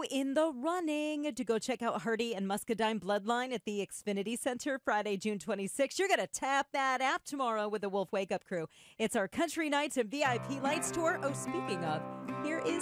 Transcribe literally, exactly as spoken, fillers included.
in the running to go check out Hardy and Muscadine Bloodline at the Xfinity Center Friday, June twenty-sixth. You're going to tap that app tomorrow with the Wolf Wake Up Crew. It's our Country Nights and V I P Lights tour. Oh, speaking of, here is